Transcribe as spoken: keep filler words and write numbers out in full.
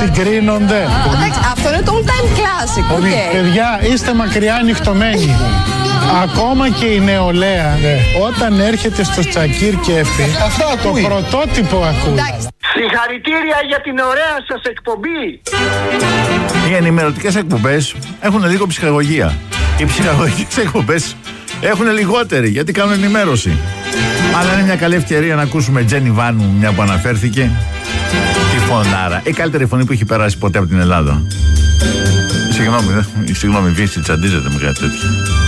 συγκρίνονται. Εντάξει, αυτό είναι το all time classic. Okay. Okay. Παιδιά, είστε μακριά ανοιχτωμένοι. Ακόμα και η νεολαία, ναι, όταν έρχεται στο Τσακίρ Κέφι, το πρωτότυπο ακούει. Συγχαρητήρια για την ωραία σας εκπομπή. Οι ενημερωτικές εκπομπές έχουν λίγο ψυχαγωγία. Οι ψυχαγωγικές εκπομπές έχουν λιγότερη, γιατί κάνουν ενημέρωση. Αλλά είναι μια καλή ευκαιρία να ακούσουμε Τζένι Βάνου, μια που αναφέρθηκε. Τη φωνάρα. Η καλύτερη φωνή που έχει περάσει ποτέ από την Ελλάδα. Συγγνώμη, συγγνώμη, Βύση τσαντίζεται με κάτι τέτοιο.